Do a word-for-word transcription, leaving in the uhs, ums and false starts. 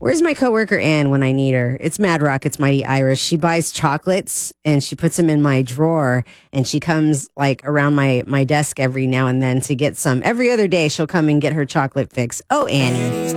Where's my coworker Ann when I need her? It's Mad Rockets Mighty Irish. She buys chocolates and she puts them in my drawer, and she comes like around my my desk every now and then to get some. Every other day she'll come and get her chocolate fix. Oh, Annie.